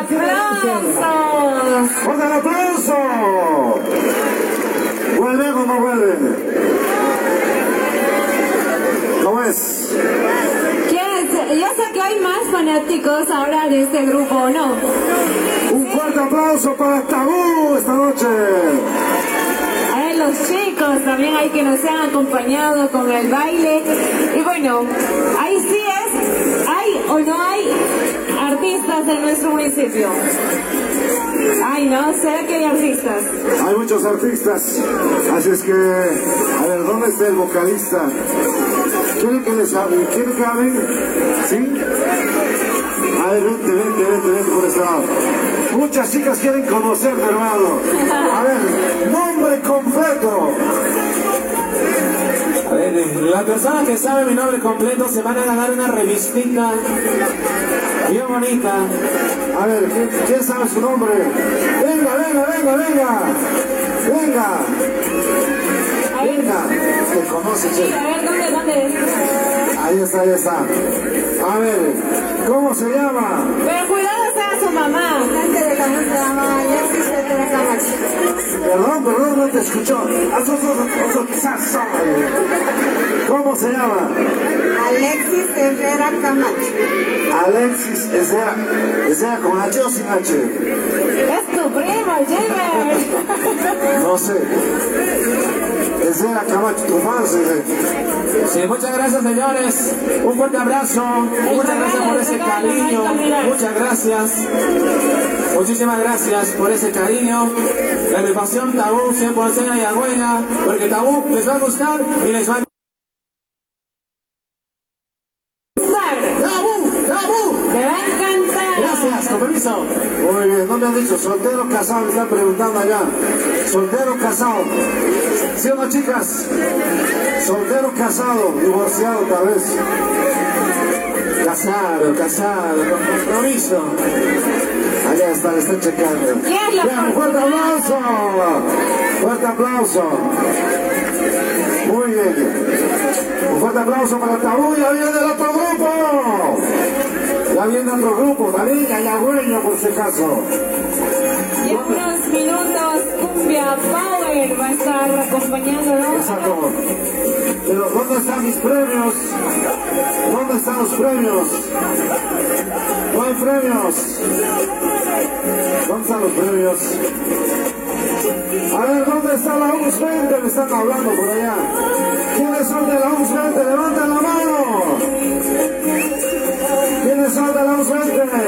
¡Aplausos! ¡Fuerte el aplauso! ¿Vuelven o no vuelven? ¿Cómo es? Yo sé que hay más fanáticos ahora de este grupo, ¿o no? Un fuerte aplauso para Tabú esta noche. A ver, los chicos también hay que nos han acompañado con el baile. Y bueno, ahí sí es, ¿hay o no hay artistas en nuestro municipio? Ay, no, ¿será que hay artistas? Hay muchos artistas, así es que, a ver, ¿dónde está el vocalista? ¿Quieren que les hable? ¿Quieren que hablen? ¿Sí? A ver, vente por este lado. Muchas chicas quieren conocerte, hermano. A ver, nombre completo. A ver, la persona que sabe mi nombre completo se van a ganar una revistita bien bonita. A ver, ¿quién sabe su nombre? Venga. ¿Te conoces, che? A ver, ¿dónde? Ahí está. A ver, ¿cómo se llama? Pero cuidado sea su mamá. Perdón, no te escuchó. ¿Cómo se llama? Alexis Herrera Camacho. Alexis Herrera con H o sin H. Es tu primo, Jimmy. No sé. Herrera Camacho, tu fan, Sí, muchas gracias, señores. Un fuerte abrazo. Muchas gracias por ese cariño. Muchas gracias. Muchísimas gracias por ese cariño. La agrupación Tabú 100% Yagüena, porque Tabú les va a gustar y les va a... Te va a encantar. Gracias, con permiso. Muy bien, no me han dicho soltero casado, me están preguntando allá. Soltero casado. ¿Sí o no, chicas? Soltero casado, divorciado tal vez. Casado, con compromiso. Allá está, le están checando. Bien, fuerte aplauso. Fuerte aplauso. Muy bien. Un fuerte aplauso para Tabú. Ya viene el otro grupo. Ya viene otro grupo, también yagüeño por si acaso. Y en unos minutos Cumbia Power va a estar acompañándonos. Exacto. Pero ¿dónde están mis premios? ¿Dónde están los premios? No hay premios. ¿Dónde están los premios? A ver, ¿dónde está la UMS 20? Me están hablando por allá. ¿Quiénes son de la UMS 20? ¡Levanten la mano! ¿Quiénes son de la UMS 20?